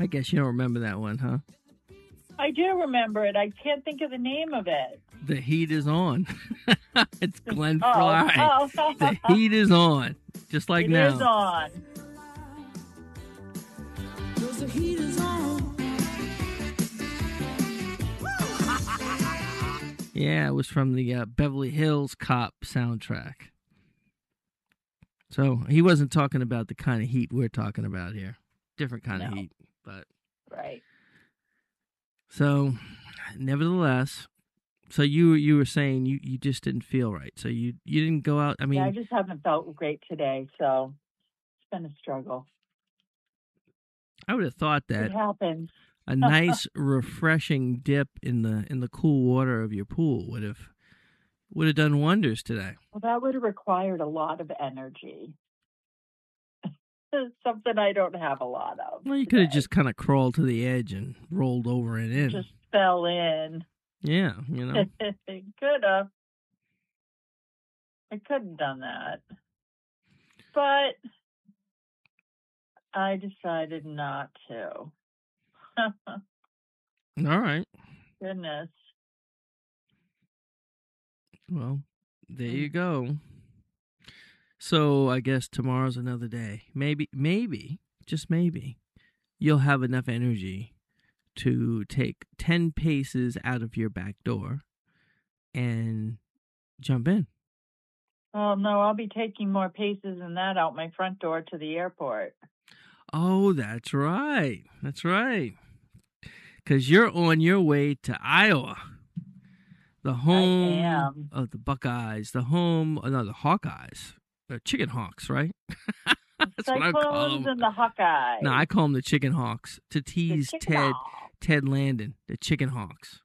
I guess you don't remember that one, huh? I do remember it. I can't think of the name of it. The heat is on. It's Glenn Oh, Fry. The heat is on. Just like it now. is on. The heat is on. Yeah, it was from the Beverly Hills Cop soundtrack. So he wasn't talking about the kind of heat we're talking about here. Different kind of heat, but right. So, nevertheless, so you were saying you just didn't feel right. So you didn't go out. I mean, I just haven't felt great today, so it's been a struggle. I would have thought that it happens. A nice, refreshing dip in the cool water of your pool would have done wonders today. Well, that would have required a lot of energy. Something I don't have a lot of. Well, you could have just kind of crawled to the edge and rolled over and in. Just fell in. Yeah, you know. Could have. I could have done that. But I decided not to. All right. Goodness. Well, there you go. So I guess tomorrow's another day. Maybe, just maybe, you'll have enough energy to take 10 paces out of your back door and jump in. Oh, no, I'll be taking more paces than that out my front door to the airport. Oh, that's right. That's right. Because you're on your way to Iowa, the home of the Buckeyes, the Hawkeyes, the Chicken Hawks, right? That's what I call them. And the Hawkeyes. No, I call them the Chicken Hawks to tease Ted Landon, the Chicken Hawks.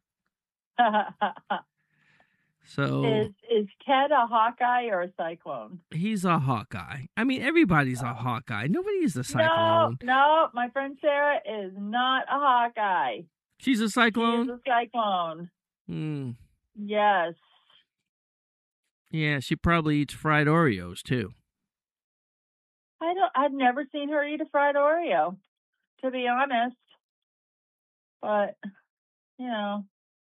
So is Ted a Hawkeye or a Cyclone? He's a Hawkeye. I mean, everybody's a Hawkeye. Nobody's a Cyclone. No, my friend Sarah is not a Hawkeye. She's a Cyclone? She's a Cyclone. Hmm. Yes. Yeah, she probably eats fried Oreos too. I've never seen her eat a fried Oreo, to be honest. But, you know.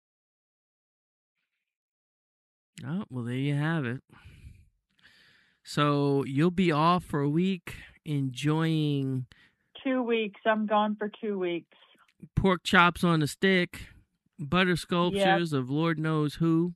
Oh, well, there you have it. So you'll be off for a week enjoying 2 weeks. I'm gone for 2 weeks. Pork chops on a stick, butter sculptures of Lord knows who.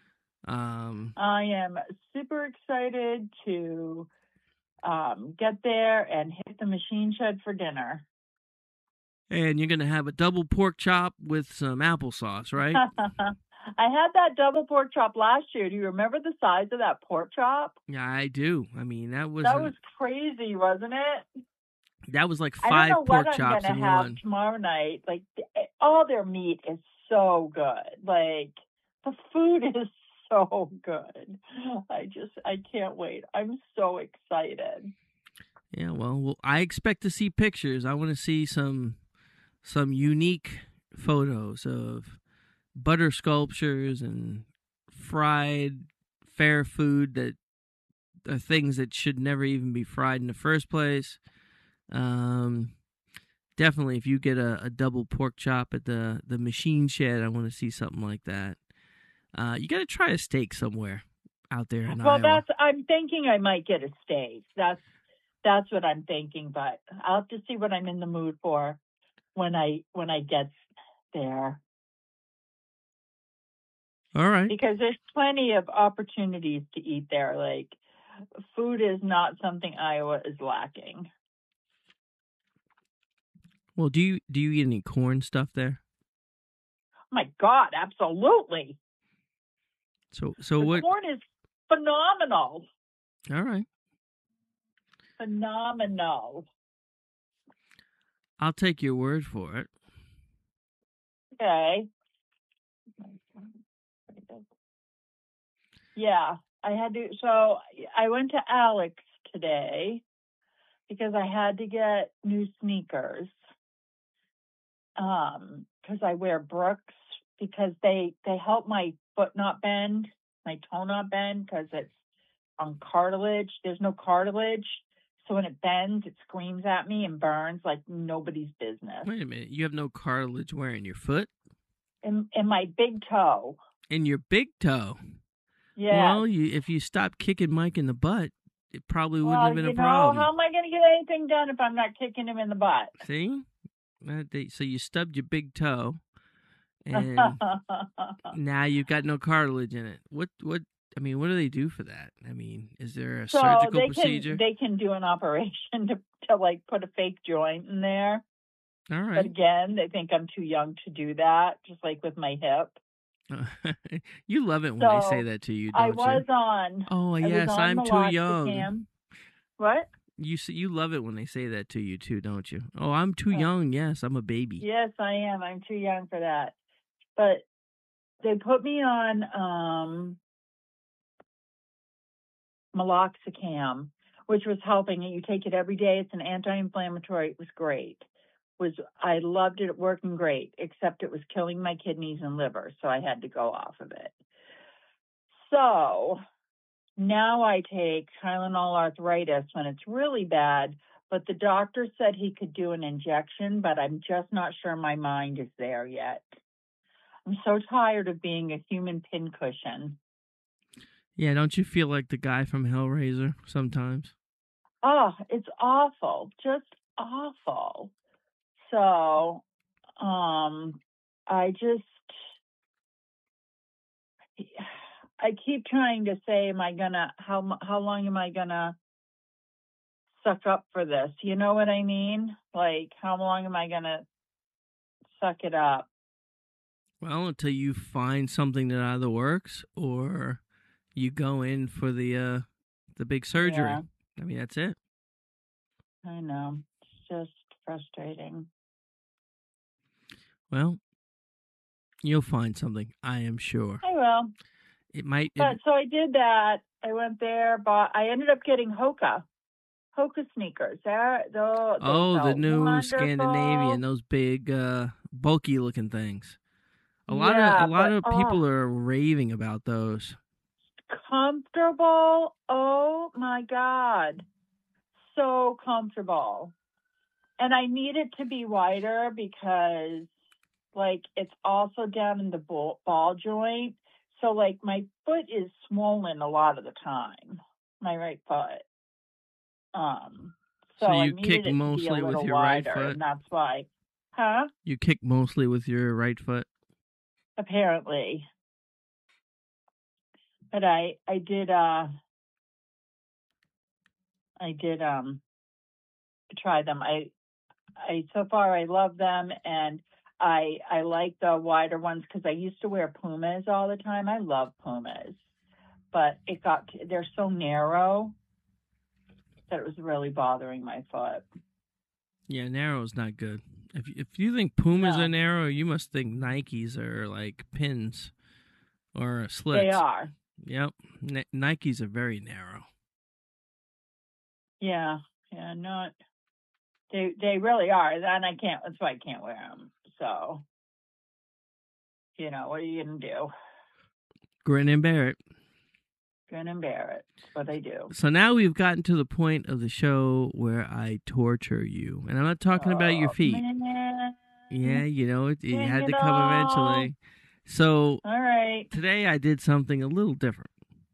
I am super excited to get there and hit the machine shed for dinner. And you're going to have a double pork chop with some applesauce, right? I had that double pork chop last year. Do you remember the size of that pork chop? Yeah, I do. I mean, that was crazy, wasn't it? That was like 5 pork chops in one. I don't know what I'm gonna have tomorrow night. Like, all their meat is so good. Like, the food is so good. I can't wait. I'm so excited. Yeah, well, I expect to see pictures. I want to see some unique photos of butter sculptures and fried fair food that are things that should never even be fried in the first place. Definitely, if you get a double pork chop at the machine shed, I want to see something like that. You got to try a steak somewhere out there in Iowa. I'm thinking I might get a steak. That's what I'm thinking, but I'll have to see what I'm in the mood for when I get there. All right. Because there's plenty of opportunities to eat there. Like, food is not something Iowa is lacking. Well, do you eat any corn stuff there? Oh my God, absolutely. So what? Corn is phenomenal. All right. Phenomenal. I'll take your word for it. Okay. Yeah, I had to. So I went to Alex today because I had to get new sneakers. Because I wear Brooks because they help my foot not bend, my toe not bend because it's on cartilage. There's no cartilage, So when it bends, it screams at me and burns like nobody's business. Wait a minute. You have no cartilage where? In your foot? In my big toe. In your big toe? Yeah. Well, if you stopped kicking Mike in the butt, it probably wouldn't Well, have been you a know, problem. how am I going to get anything done if I'm not kicking him in the butt? See? So you stubbed your big toe, and now you've got no cartilage in it. What I mean, what do they do for that? I mean, is there a surgical procedure? They can do an operation to like put a fake joint in there. All right. But again, they think I'm too young to do that, just like with my hip. You love it when they say that to you, don't I was you? on. Oh, yes, I'm too young. What? You love it when they say that to you too, don't you? Oh, I'm too young. Yes, I'm a baby. Yes, I am. I'm too young for that. But they put me on meloxicam, which was helping. You take it every day. It's an anti-inflammatory. It was great. I loved it, working great, except it was killing my kidneys and liver, so I had to go off of it. So now I take Tylenol arthritis when it's really bad, but the doctor said he could do an injection, but I'm just not sure my mind is there yet. I'm so tired of being a human pincushion. Yeah, don't you feel like the guy from Hellraiser sometimes? Oh, it's awful. Just awful. So, I keep trying to say, how long am I gonna suck up for this? You know what I mean? Like, how long am I gonna suck it up? Well, until you find something that either works or you go in for the big surgery. Yeah. I mean, that's it. I know. It's just frustrating. Well, you'll find something, I am sure. I will. It might. So I did that. I went there, I ended up getting Hoka sneakers. The new wonderful. Scandinavian, those big, bulky looking things. A lot of people are raving about those. Comfortable. Oh my God. So comfortable. And I need it to be wider because like it's also down in the ball joint. So like my foot is swollen a lot of the time. My right foot. So you I kick mostly with your right foot? And that's why. Huh? You kick mostly with your right foot? Apparently. But I did try them. I so far I love them, and I like the wider ones because I used to wear Pumas all the time. I love Pumas, but they're so narrow that it was really bothering my foot. Yeah, narrow's not good. If you think Pumas are narrow, you must think Nikes are like pins or slits. They are. Yep, Nikes are very narrow. Yeah, not. They really are, and that's why I can't wear them. So, what are you gonna do? Grin and bear it. Grin and bear it. That's what I do. So now we've gotten to the point of the show where I torture you, and I'm not talking about your feet. Man. Yeah, it had to come eventually. So, all right. Today I did something a little different.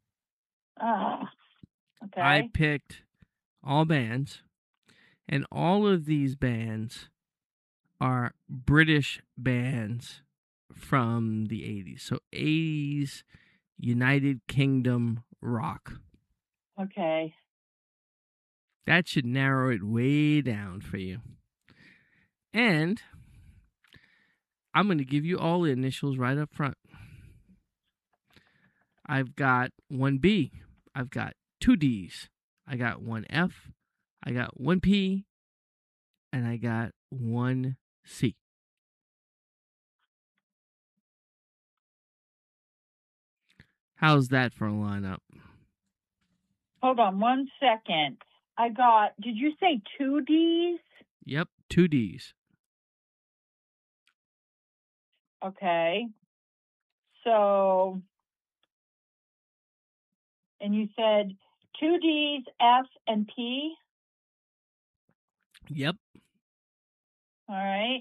Okay. I picked all bands, and all of these bands are British bands from the 80s. So 80s United Kingdom rock. Okay. That should narrow it way down for you. And I'm going to give you all the initials right up front. I've got one B. I've got two D's. I got one F. I got one P. And I got one C. How's that for a lineup? Hold on 1 second. Did you say two D's? Yep, two D's. Okay. So, and you said two D's, F, and P? Yep. All right.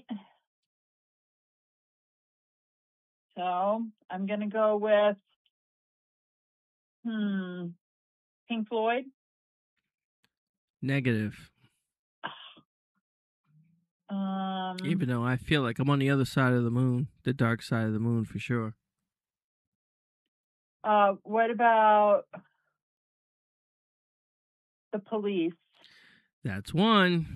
So I'm going to go with, Pink Floyd. Negative. Um, Even though I feel like I'm on the other side of the moon, the dark side of the moon for sure. what about the Police? That's one.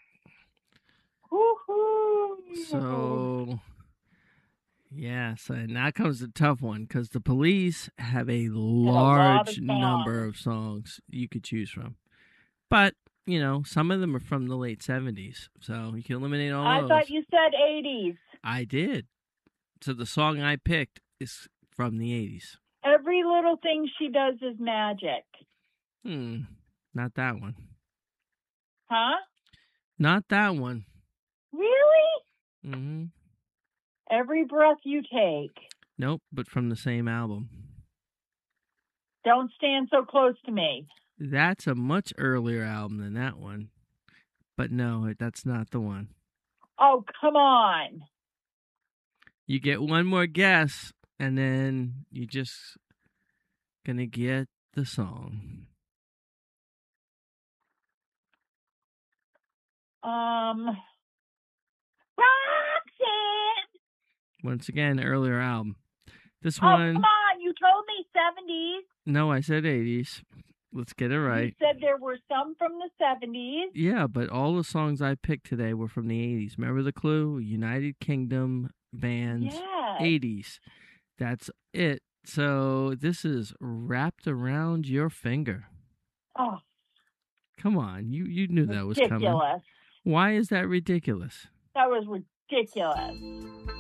Woohoo! So, yes, and now comes the tough one because the Police have a large number of songs you could choose from. But, you know, some of them are from the late 70s, so you can eliminate all those. I thought you said 80s. I did. So the song I picked is from the 80s. Every little thing she does is magic. Not that one. Huh? Not that one. Really? Mm-hmm. Every breath you take. Nope, but from the same album. Don't stand so close to me. That's a much earlier album than that one. But no, that's not the one. Oh, come on. You get one more guess, and then you're just gonna get the song. Roxanne! Once again, earlier album. This Oh, one. come on. You told me 70s. No, I said 80s. Let's get it right. You said there were some from the 70s. Yeah, but all the songs I picked today were from the 80s. Remember the clue? United Kingdom bands. Yes. 80s. That's it. So this is Wrapped Around Your Finger. Oh. Come on. You knew that was coming. Ridiculous. Why is that ridiculous? That was ridiculous.